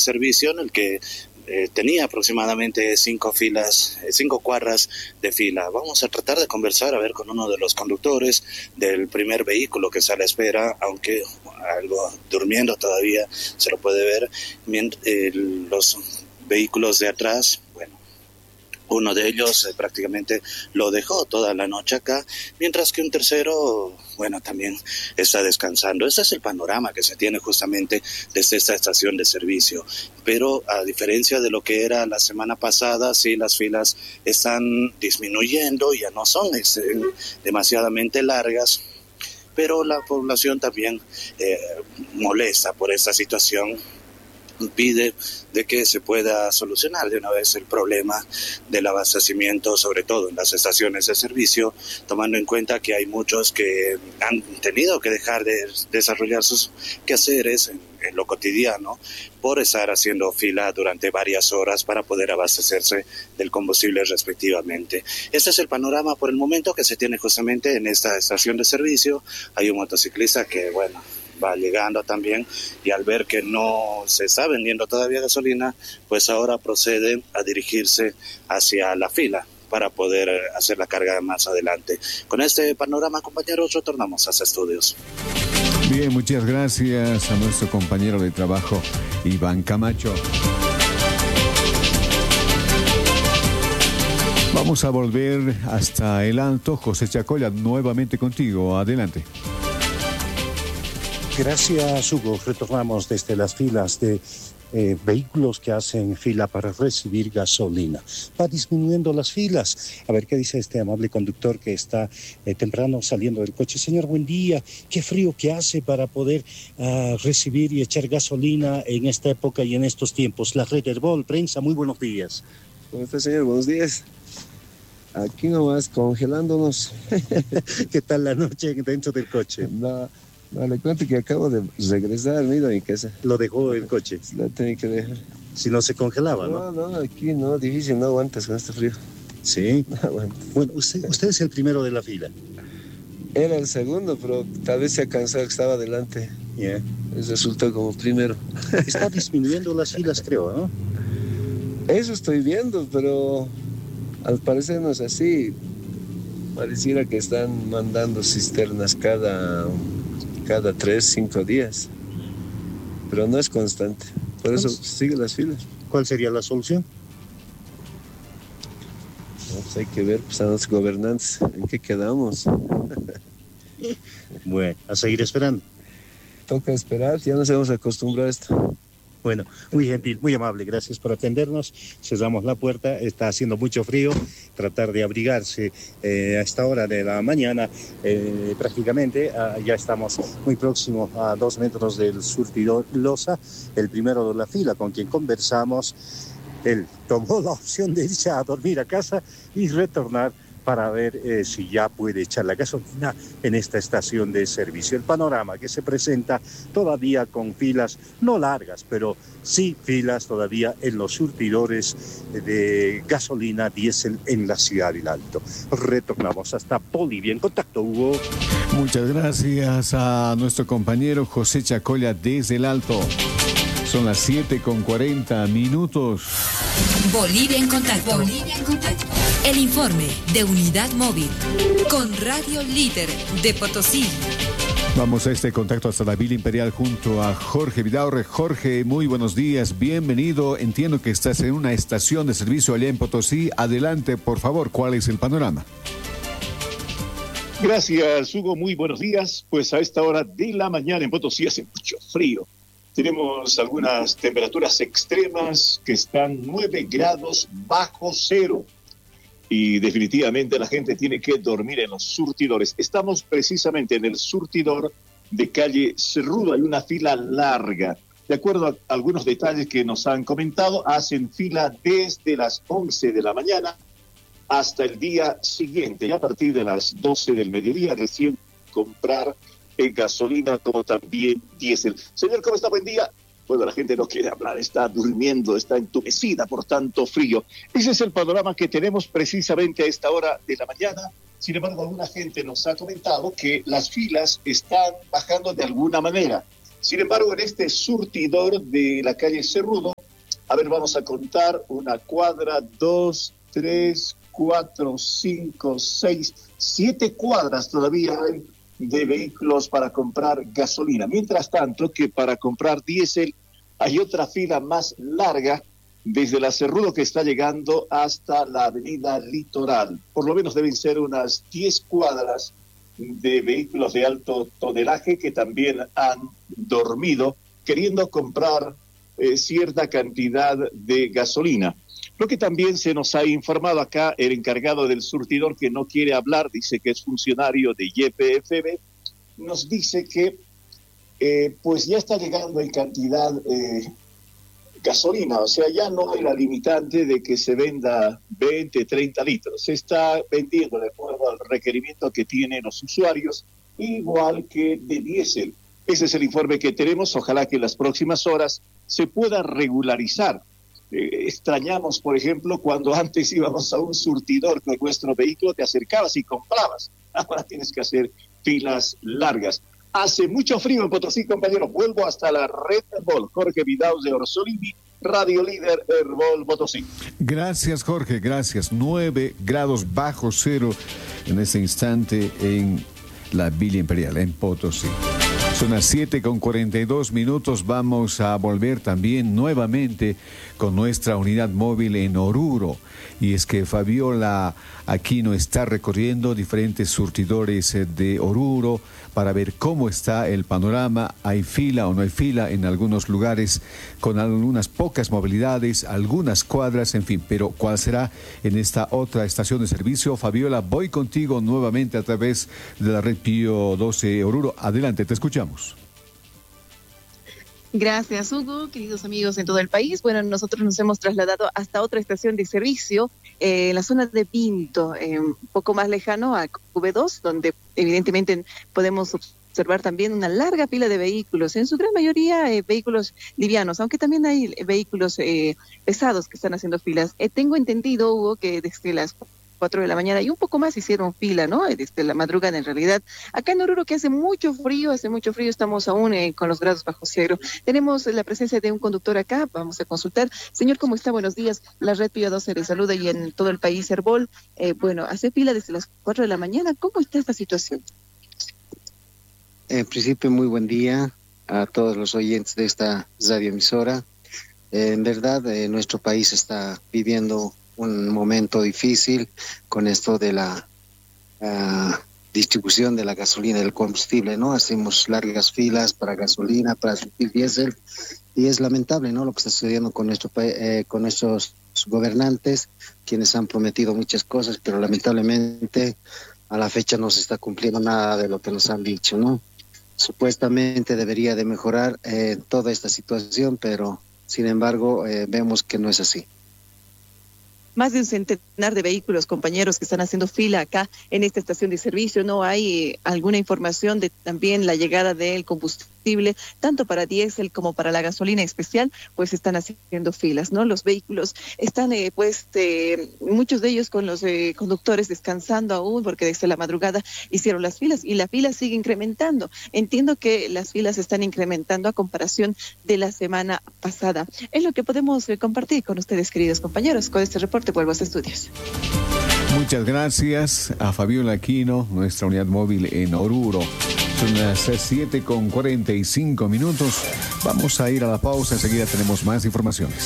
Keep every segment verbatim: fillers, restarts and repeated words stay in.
servicio en el que Eh, tenía aproximadamente cinco filas, eh, cinco cuadras de fila. Vamos a tratar de conversar, a ver, con uno de los conductores del primer vehículo que está a la espera, aunque algo durmiendo todavía se lo puede ver. Mient- eh, los vehículos de atrás, bueno, uno de ellos eh, prácticamente lo dejó toda la noche acá, mientras que un tercero, bueno, también está descansando. Ese es el panorama que se tiene justamente desde esta estación de servicio. Pero a diferencia de lo que era la semana pasada, sí, las filas están disminuyendo, ya no son eh, demasiadamente largas, pero la población también eh, molesta por esta situación. Pide de que se pueda solucionar de una vez el problema del abastecimiento, sobre todo en las estaciones de servicio, tomando en cuenta que hay muchos que han tenido que dejar de desarrollar sus quehaceres en, en lo cotidiano por estar haciendo fila durante varias horas para poder abastecerse del combustible respectivamente. Este es el panorama por el momento que se tiene justamente en esta estación de servicio. Hay un motociclista que, bueno, va llegando también, y al ver que no se está vendiendo todavía gasolina, pues ahora procede a dirigirse hacia la fila para poder hacer la carga más adelante. Con este panorama, compañeros, retornamos a los estudios. Bien, muchas gracias a nuestro compañero de trabajo, Iván Camacho. Vamos a volver hasta el Alto. José Chacolla, nuevamente contigo. Adelante. Gracias, Hugo. Retornamos desde las filas de eh, vehículos que hacen fila para recibir gasolina. Va disminuyendo las filas. A ver qué dice este amable conductor que está eh, temprano saliendo del coche. Señor, buen día. Qué frío que hace para poder uh, recibir y echar gasolina en esta época y en estos tiempos. La Red Herbol, prensa, muy buenos días. ¿Cómo está, señor? Buenos días. Aquí nomás congelándonos. ¿Qué tal la noche dentro del coche? No. No, le cuento que acabo de regresar, me he ido a mi casa. ¿Lo dejó el coche? Lo tenía que dejar. Si no se congelaba, ¿no? No, no, aquí no, difícil, no aguantas con este frío. Sí. No aguantas. Bueno, usted, usted es el primero de la fila. Era el segundo, pero tal vez se ha cansado que estaba adelante. Yeah. Resultó como primero. Está disminuyendo las filas, creo, ¿no? Eso estoy viendo, pero al parecer no es así. Pareciera que están mandando cisternas cada... cada tres, cinco días, pero no es constante, por eso sigue las filas. ¿Cuál sería la solución? No, pues hay que ver pues, a los gobernantes en qué quedamos. Bueno, a seguir esperando. Toca esperar, ya nos hemos acostumbrado a esto. Bueno, muy gentil, muy amable, gracias por atendernos. Cerramos la puerta, está haciendo mucho frío, tratar de abrigarse eh, a esta hora de la mañana, eh, prácticamente uh, ya estamos muy próximos a dos metros del surtidor Loza, el primero de la fila con quien conversamos. Él tomó la opción de irse a dormir a casa y retornar para ver eh, si ya puede echar la gasolina en esta estación de servicio. El panorama que se presenta todavía con filas, no largas, pero sí filas todavía en los surtidores de gasolina diésel en la ciudad del Alto. Retornamos hasta Bolivia. En contacto, Hugo. Muchas gracias a nuestro compañero José Chacolla desde el Alto. Son las siete con cuarenta minutos. Bolivia en contacto. Bolivia en contacto. El informe de Unidad Móvil con Radio Líder de Potosí. Vamos a este contacto hasta la Villa Imperial junto a Jorge Vidaurre. Jorge, muy buenos días, bienvenido. Entiendo que estás en una estación de servicio allá en Potosí. Adelante, por favor, ¿cuál es el panorama? Gracias, Hugo. Muy buenos días. Pues a esta hora de la mañana en Potosí hace mucho frío. Tenemos algunas temperaturas extremas que están nueve grados bajo cero. Y definitivamente la gente tiene que dormir en los surtidores. Estamos precisamente en el surtidor de calle Cerrudo. Hay una fila larga. De acuerdo a algunos detalles que nos han comentado, hacen fila desde las once de la mañana hasta el día siguiente. Y a partir de las doce del mediodía recién comprar en gasolina como también diésel. Señor, ¿cómo está? Buen día. Bueno, la gente no quiere hablar, está durmiendo, está entumecida por tanto frío. Ese es el panorama que tenemos precisamente a esta hora de la mañana. Sin embargo, alguna gente nos ha comentado que las filas están bajando de alguna manera. Sin embargo, en este surtidor de la calle Cerrudo A ver, vamos a contar una cuadra, dos, tres, cuatro, cinco, seis, siete cuadras todavía hay de vehículos para comprar gasolina. Mientras tanto, que para comprar diésel hay otra fila más larga desde la Cerrudo que está llegando hasta la avenida Litoral. Por lo menos deben ser unas diez cuadras de vehículos de alto tonelaje que también han dormido queriendo comprar eh, cierta cantidad de gasolina. Lo que también se nos ha informado acá, el encargado del surtidor que no quiere hablar, dice que es funcionario de Y P F B, nos dice que eh, pues ya está llegando en cantidad eh, gasolina, o sea, ya no hay la limitante de que se venda veinte, treinta litros, se está vendiendo de acuerdo al requerimiento que tienen los usuarios, igual que de diésel. Ese es el informe que tenemos, ojalá que en las próximas horas se pueda regularizar. Eh, extrañamos, por ejemplo, cuando antes íbamos a un surtidor con nuestro vehículo, te acercabas y comprabas. Ahora tienes que hacer filas largas. Hace mucho frío en Potosí, compañeros. Vuelvo hasta la red Herbol. Jorge Vidaus de Orsolini, Radio Líder Herbol Potosí. Gracias, Jorge, gracias. Nueve grados bajo cero en este instante en la Villa Imperial, en Potosí. Son las siete con cuarenta y dos minutos. Vamos a volver también nuevamente con nuestra unidad móvil en Oruro. Y es que Fabiola Aquino está recorriendo diferentes surtidores de Oruro para ver cómo está el panorama. ¿Hay fila o no hay fila en algunos lugares con algunas pocas movilidades, algunas cuadras, en fin? Pero ¿cuál será en esta otra estación de servicio? Fabiola, voy contigo nuevamente a través de la red Pío doce Oruro. Adelante, te escuchamos. Gracias, Hugo. Queridos amigos en todo el país, bueno, nosotros nos hemos trasladado hasta otra estación de servicio eh, en la zona de Pinto, eh, un poco más lejano a Q B dos, donde evidentemente podemos observar también una larga fila de vehículos, en su gran mayoría eh, vehículos livianos, aunque también hay vehículos eh, pesados que están haciendo filas. Eh, tengo entendido, Hugo, que desde las cuatro de la mañana y un poco más hicieron fila, ¿no? Desde la madrugada en realidad. Acá en Oruro, que hace mucho frío, hace mucho frío, estamos aún eh, con los grados bajo cero. Tenemos la presencia de un conductor acá, vamos a consultar. Señor, ¿cómo está? Buenos días. La red Pío doce le saluda y en todo el país Herbol. Eh, bueno, hace fila desde las cuatro de la mañana. ¿Cómo está esta situación? En principio, muy buen día a todos los oyentes de esta radioemisora. Eh, en verdad, eh, nuestro país está viviendo un momento difícil con esto de la uh, distribución de la gasolina y del combustible, ¿no? Hacemos largas filas para gasolina, para surtir diésel, y es lamentable, ¿no? Lo que está sucediendo con nuestro eh, con nuestros gobernantes, quienes han prometido muchas cosas, pero lamentablemente a la fecha no se está cumpliendo nada de lo que nos han dicho, ¿no? Supuestamente debería de mejorar eh, toda esta situación, pero sin embargo eh, vemos que no es así. Más de un centenar de vehículos, compañeros, que están haciendo fila acá en esta estación de servicio. ¿No hay eh, alguna información de también la llegada del combustible, tanto para diésel como para la gasolina especial? Pues están haciendo filas, ¿no? Los vehículos están, eh, pues, eh, muchos de ellos con los eh, conductores descansando aún, porque desde la madrugada hicieron las filas y la fila sigue incrementando. Entiendo que las filas están incrementando a comparación de la semana pasada. Es lo que podemos eh, compartir con ustedes, queridos compañeros, con este reporte. Vuelvo a los estudios. Muchas gracias a Fabiola Aquino, nuestra unidad móvil en Oruro. Son las siete con cuarenta y cinco minutos. Vamos a ir a la pausa. Enseguida tenemos más informaciones.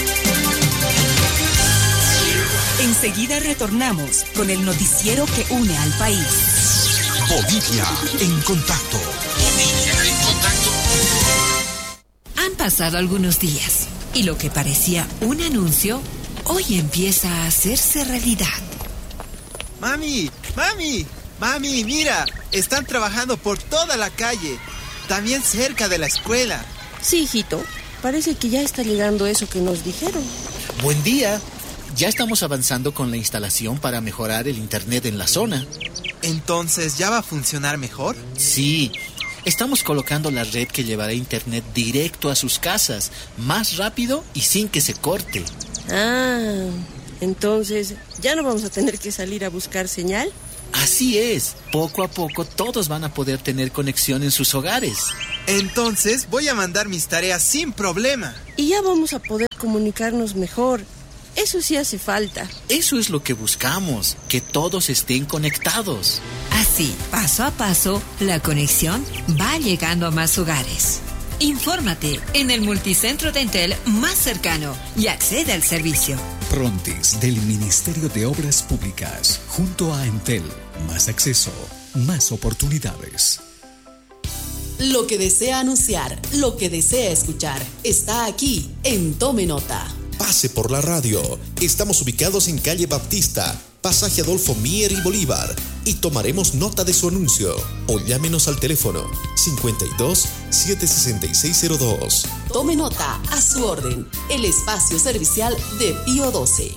Enseguida retornamos con el noticiero que une al país. Bolivia en contacto. Bolivia en contacto. Han pasado algunos días y lo que parecía un anuncio hoy empieza a hacerse realidad. Mami, mami, mami, mira, están trabajando por toda la calle, también cerca de la escuela. Sí, hijito, parece que ya está llegando eso que nos dijeron. Buen día, ya estamos avanzando con la instalación para mejorar el internet en la zona. ¿Entonces ya va a funcionar mejor? Sí, estamos colocando la red que llevará internet directo a sus casas, más rápido y sin que se corte. Ah, entonces, ¿ya no vamos a tener que salir a buscar señal? Así es, poco a poco todos van a poder tener conexión en sus hogares. Entonces voy a mandar mis tareas sin problema. Y ya vamos a poder comunicarnos mejor. Eso sí hace falta. Eso es lo que buscamos, que todos estén conectados. Así, paso a paso, la conexión va llegando a más hogares. Infórmate en el multicentro de Entel más cercano y accede al servicio. Prontis del Ministerio de Obras Públicas, junto a Entel. Más acceso, más oportunidades. Lo que desea anunciar, lo que desea escuchar, está aquí en Tome Nota. Pase por la radio. Estamos ubicados en calle Baptista, pasaje Adolfo Mier y Bolívar, y tomaremos nota de su anuncio. O llámenos al teléfono cincuenta y dos, setecientos sesenta y seis cero dos. Tome Nota, a su orden, el espacio servicial de Pío doce.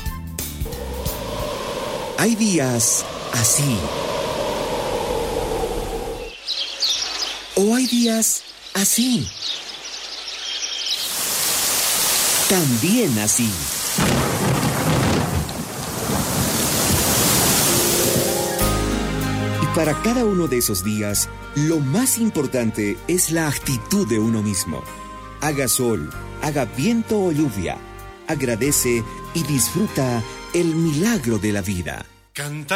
Hay días así. O hay días así. También así. Y para cada uno de esos días, lo más importante es la actitud de uno mismo. Haga sol, haga viento o lluvia, agradece y disfruta el milagro de la vida. Canta.